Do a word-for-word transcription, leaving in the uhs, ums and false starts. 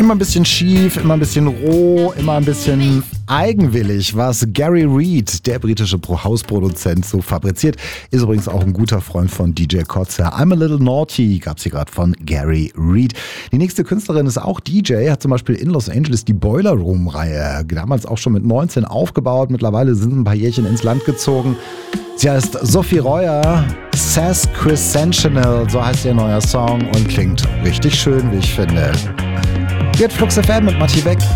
Immer ein bisschen schief, immer ein bisschen roh, immer ein bisschen eigenwillig, was Gary Reed, der britische Hausproduzent, so fabriziert. Ist übrigens auch ein guter Freund von D J Kotzer. I'm a Little Naughty gab's hier gerade von Gary Reed. Die nächste Künstlerin ist auch D J, hat zum Beispiel in Los Angeles die Boiler Room-Reihe damals auch schon mit neunzehn aufgebaut. Mittlerweile sind ein paar Jährchen ins Land gezogen. Sie heißt Sophie Royer, Sesquicentennial, so heißt ihr neuer Song und klingt richtig schön, wie ich finde. Jetzt Flux F M mit Matti Beck.